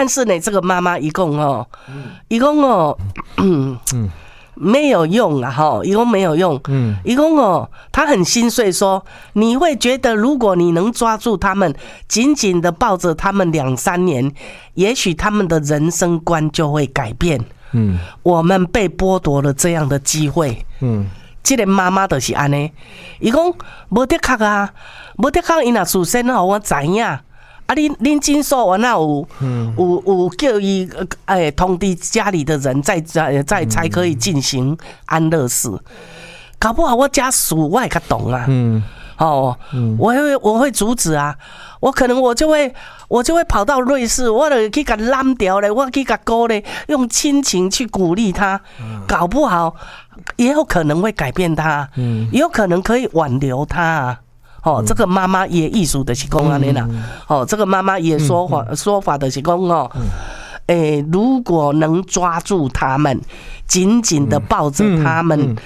但是呢，这个妈妈一共没有用啊哈，一共没有用。一共他很心碎说，你会觉得如果你能抓住他们，紧紧的抱着他们2-3年，也许他们的人生观就会改变。我们被剥夺了这样的机会。这个妈妈就是安尼，伊讲无得确啊，无得确，伊若事先互我知影。恁诊所我那有叫伊通知家里的人，再才可以进行安乐死。搞不好我家属我也较懂啊。我会阻止啊。我可能我就会跑到瑞士，我就去给揽掉嘞，我去给鼓励，用亲情去鼓励他。搞不好也有可能会改变他，也有可能可以挽留他啊。这个妈妈也艺术的是讲安尼啦。这个妈妈也说法的是讲如果能抓住他们，紧紧的抱着他们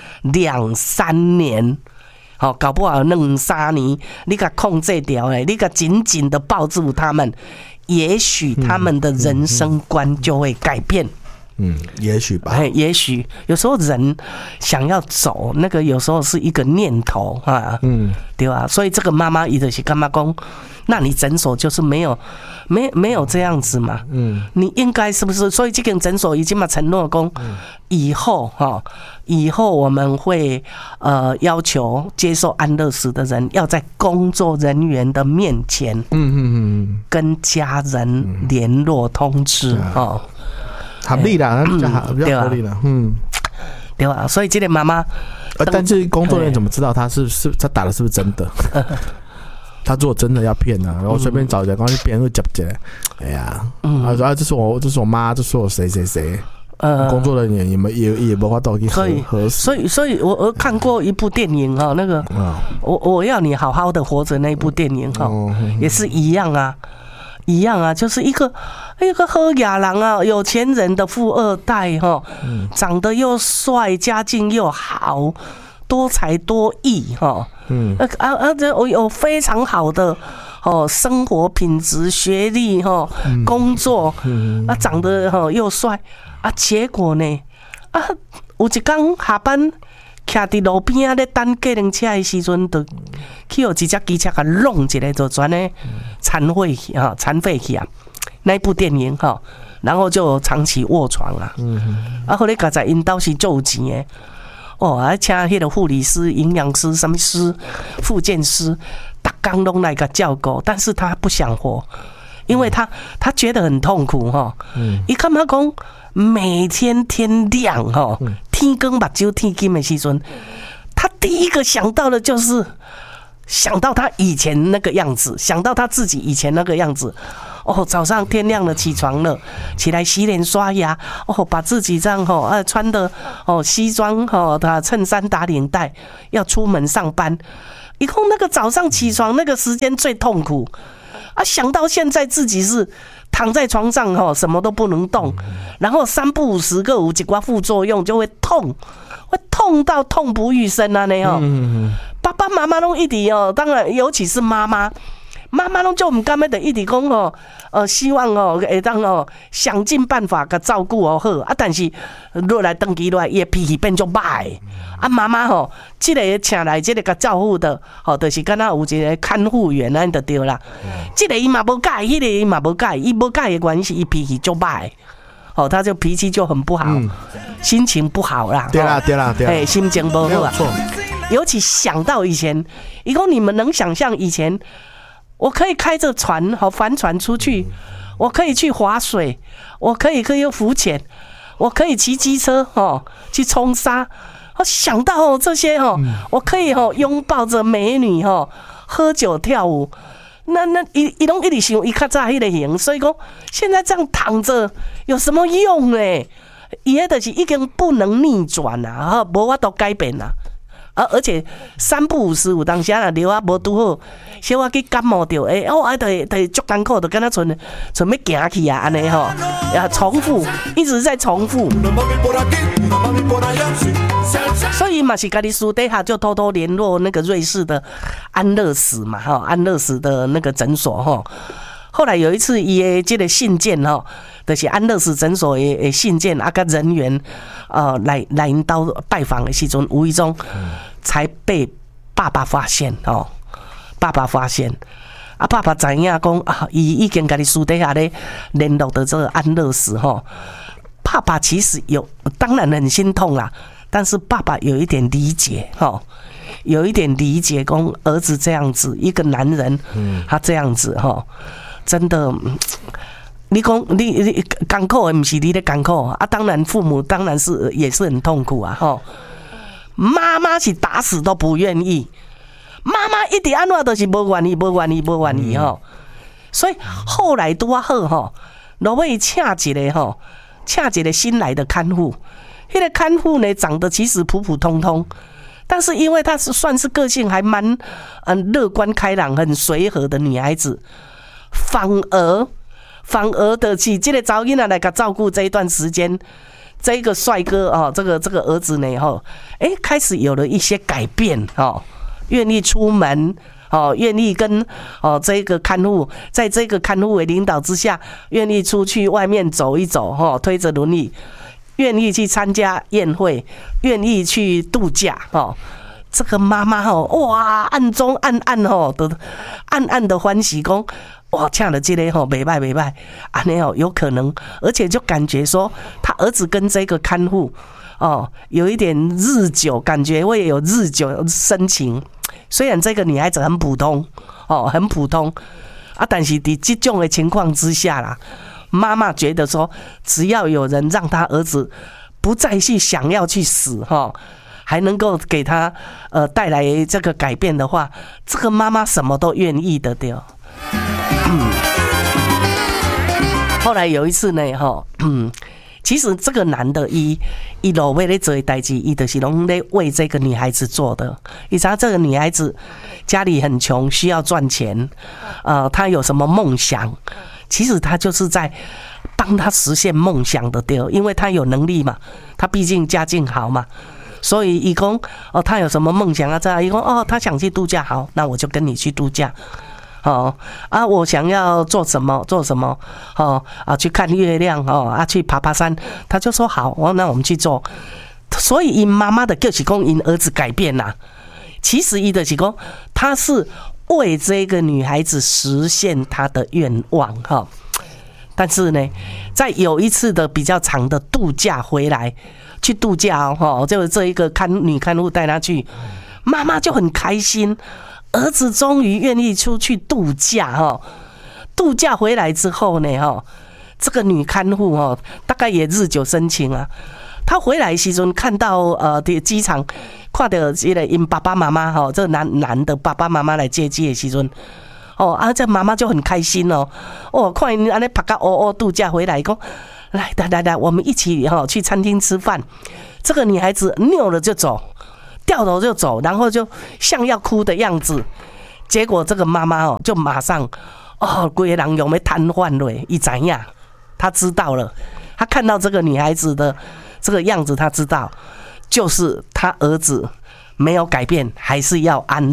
2-3年，搞不好2-3年，你给控制掉你给紧紧的抱住他们，也许他们的人生观就会改变。 也许吧。 也许有时候人想要走，那个有时候是一个念头啊。对吧？所以这个妈妈伊就是干嘛讲？那你诊所就是没有这样子嘛？你应该是不是？所以这间诊所已经嘛承诺讲，以后我们会要求接受安乐死的人要在工作人员的面前，跟家人联络通知合理啦，比较合理啦。 对吧？所以这个妈妈， 但是工作人员怎么知道他他打的是不是真的？他如果真的要骗啊，然后随便找人，刚去别人会夹起来，哎呀，他说这是我妈，这是我谁，工作人员也没法到去核实。 所以我看过一部电影那个我要你好好的活着那一部电影也是一样啊，就是一个好野人啊，有钱人的富二代长得又帅，家境又好，多才多艺有非常好的生活品质、学历工作长得又帅结果呢有一天下班徛伫路边咧等计程车的时阵，就去有一只机车给弄一个，就全咧残废去啊！那一部电影然后就长期卧床啊。后来刚才因倒是就有钱的请迄个护理师、营养师、什么师、复健师，逐天拢来个照顾，但是他不想活，因为他觉得很痛苦伊感觉讲每天天亮天光目睭天金的时阵，他第一个想到的就是想到他以前那个样子，想到他自己以前那个样子。早上天亮了，起床了，起来洗脸刷牙，把自己这样穿的西装的衬衫打领带，要出门上班。以后那个早上起床那个时间最痛苦想到现在自己是躺在床上什么都不能动，然后3不5时个有一寡副作用，就会痛到痛不欲生啊！爸爸妈妈都一直当然尤其是妈妈拢就唔甘的，一直讲希望会当想尽办法给照顾好但是落来登记落来，伊脾气变作歹妈妈这个请来这个给照顾的就是敢若有一个看护员安就对啦。这个伊嘛无介意，迄个伊嘛无介意，伊无介意的关系，伊脾气就歹他就脾气就很不好，心情不好啦。 对啦， 心情不好啊。尤其想到以前，以后你们能想象以前？我可以开着船帆船出去，我可以去划水，我可以浮潜，我可以骑机车去冲沙。我想到这些我可以拥抱着美女喝酒跳舞。那伊拢一直想伊较早迄个型，所以讲现在这样躺着有什么用呢？伊迄就是已经不能逆转啦，无法度改变啦。而且3不5时有当时流无拄好，小我去感冒着，就足艰苦，就跟他存要行去安尼重复，一直在重复。所以嘛是家己私底下就偷偷联络那个瑞士的安乐死嘛安乐死的那个诊所后来有一次，伊的这个信件就是安乐死诊所的信件啊，甲人员来因兜拜访的时阵，无意中才被爸爸发现爸爸发现。爸爸知影讲伊已经甲你私底下咧联络的这个安乐死爸爸其实当然很心痛啦，但是爸爸有一点理解有一点理解，讲儿子这样子一个男人，他这样子真的，你讲你艰苦的不是你的艰苦当然父母当然也是很痛苦妈妈是打死都不愿意。妈妈一直安怎都是无愿意所以后来拄啊好落尾请一个新来的看护，那个看护呢长得其实普普通通，但是因为她算是个性还蛮乐观开朗、很随和的女孩子，反而的是这个查某囡仔来给照顾这一段时间。这个帅哥这个儿子呢开始有了一些改变愿意出门愿意跟这个看护，在这个看护的领导之下，愿意出去外面走一走推着轮椅，愿意去参加宴会，愿意去度假这个妈妈哇暗中暗暗的欢喜讲哇，请了这个袂歹，安尼有可能，而且就感觉说他儿子跟这个看护有一点日久，感觉会有日久生情。虽然这个女孩子很普通很普通但是在这种的情况之下啦，妈妈觉得说，只要有人让他儿子不再去想要去死还能够给他带来这个改变的话，这个妈妈什么都愿意的对。后来有一次呢其实这个男的伊路尾咧做的代志，伊就是拢咧为这个女孩子做的。你知道这个女孩子家里很穷，需要赚钱，她有什么梦想，其实她就是在帮她实现梦想的对，因为她有能力嘛，她毕竟家境好嘛，所以伊讲她有什么梦想这伊讲她想去度假，好，那我就跟你去度假。我想要做什么去看月亮去爬爬山，他就说好那我们去做。所以因妈妈的就是讲因儿子改变啦，其实伊就是讲他是为这个女孩子实现她的愿望但是呢，在有一次的比较长的度假回来去度假就这一个女看护带她去，妈妈就很开心。儿子终于愿意出去度假度假回来之后呢这个女看护大概也日久生情啊。她回来的时候看到机场看到这个因爸爸妈妈这男的爸爸妈妈来接机的时候这妈妈就很开心看因安尼拍到度假回来，讲来，我们一起去餐厅吃饭。这个女孩子扭了就走。掉头就走，然后就像要哭的样子，结果这个妈妈就马上规个人有没有瘫痪了？一怎样？她知道了，她看到这个女孩子的这个样子，她知道就是她儿子没有改变，还是要安